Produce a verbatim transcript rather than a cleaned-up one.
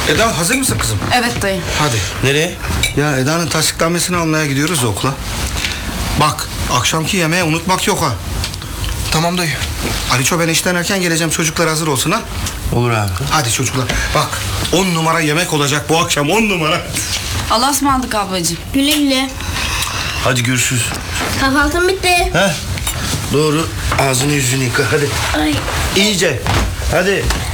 Eda hazır mısın kızım? Evet dayı. Hadi. Nereye? Ya Eda'nın tasdiknamesini almaya gidiyoruz okula. Bak akşamki yemeği unutmak yok ha. Tamam dayı. Aliço ben işten erken geleceğim, çocuklar hazır olsun ha. Olur abi. Hadi çocuklar bak on numara yemek olacak bu akşam, on numara. Allah'a ısmarladık ablacığım. Güle güle. Hadi görüşürüz. Kahvaltım bitti. Heh. Doğru. Ağzını yüzünü yıka hadi. Ay. İyice. Hadi.